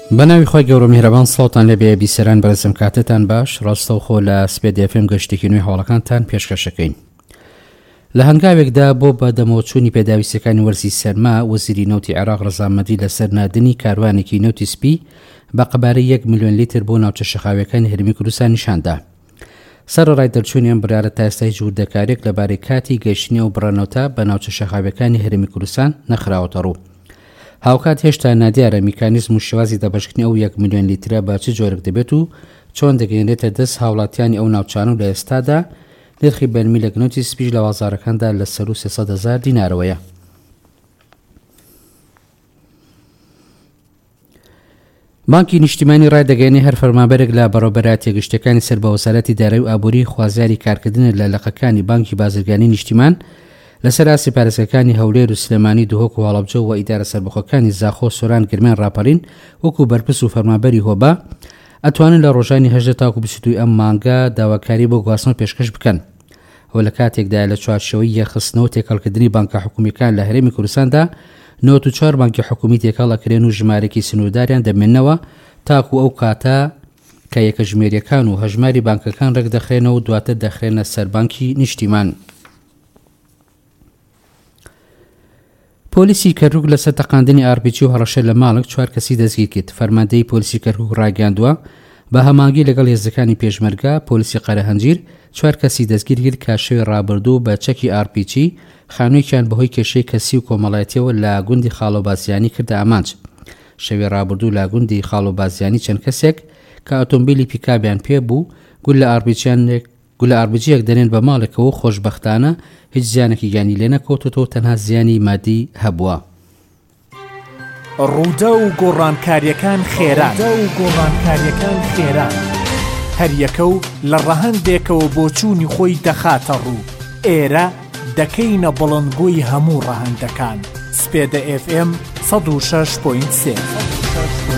بەناوی خۆی گەورە میهرەبان سڵاوتان لەبێ بیسەران بەرزم کاتتان باش ڕاستەوخۆ لە سپێد FM گەشتێکی نوێی هەوڵەکانتان پێشکەشەکەین. لە هەنگاوێکدا بۆ بە دەمەوەچوونی پێداویستەکانی وەرزی سەرما وەزیری نەوتی عێراق ڕەزامەدی لەسەر نادنی کاروانێکی نەوتی سپی بە قەبارەی 1 ملیۆن لیتر بۆ ناوچە شەخاویەکانی هەرمی کوردستان نیشاندا. سەرڕای دەرچوونیان بڕیارە تا ئێستای ژووردەکارێک لەبارەی کاتی گەیشتنی و بڕەنەوەتا بە ناوچە شەخاویەکانی هەرمی کوردستان نەخراوەتە ڕوو. هاوکات هێشتا نادیارە میکانیزم و شێوازی دەبەشکردنی ئەو 1 ملیۆن لیترە بە چ جۆرێک دەبێت و چۆن دەگەێنرێتە دەست هاوڵاتیانی ئەو ناوچانە و لە ئێستادا نرخی بەرمیل لە گنۆتی سپیش لە وازارەکاندا لە سەر و 300,000 دینارەوەیە. بانکی نیشتیمانی ڕایدەگەێنێ هەر فەرمانبەرێک لە بەڕێوەبەرە تێگەشتەکانی سەر بە وەزارەتی دارایی و ئابووری خوازیاری کارکردن لە لەقەکانی بانکی بازرگانی نیشتیمان لەسەر ئاسی پارێزگاکانی هەولێر و سلێمانی دوهۆک و هەڵەبجە و ئیدارە سەربەخۆکانی زاخۆ سۆران گرمان ڕاپەڕین وەکو بەرپرس و فەرمانبەری هۆبا ئەتوانن لە ڕۆژانی 18 تاکو 22 ئەم مانگە داواکاری بۆ گواستنەوە پێشکەش بکەن. ئەوە لە کاتێکدا لە چوارچێوەی یەخستنەوە تێکەڵکردنی بانکە حکومیەکان لە هەرێمی کوردستاندا 94 بانکی حکومی تێکەڵەکرێن و ژمارەی سنوورداریان دەمێننەوە تاکو ئەو کاتە کە یەکە ژمێریەکان و هەژماری بانکەکان ڕێک دەخرێنەوە و دواتر دەخرێنە سەر بانکی نیشتیمان. پۆلیسی کەرکووک لەسەر تەقاندنی RPG و هەڕەشە لە ماڵک 4 کەسی دەستگیر کرد. فەرماندەی پۆلیسی کەرکووک ڕاگەاندووە بە هەمانگی لەگەڵ هێزەکانی پێشمەرگە پۆلیسی قەرەهەنجیر 4 کەسی دەستگیر کرد کە شەوی ڕابردوو بە چەکی RPG خانوویەکیان بەهۆی کێشەی کەسی و کۆمەڵایەتیەوە لە گوندی خاڵۆبازیانی کردە ئامانج. شەوی ڕابردوو لە گوندی خاڵۆبازیانی چەند کەسێک کە ئۆتۆمبیلی پیکابیان پێ بوو گول لە RPG دەنێن بە ماڵێکەوە خۆشبەختانە هیچ زیانێکی گیانی لێ نەکەوتەوە تەنها زیانی مادی هەبووە. ڕوودا و گۆڕانکاریەکان خێران هەر یەکە و لە ڕەهەندێکەوە بۆ چوونی خۆی دەخاتە ڕوو. ئێرە دەکەینە بڵندگۆی هەموو ڕەهەندەکان. سپێدە FM 106.3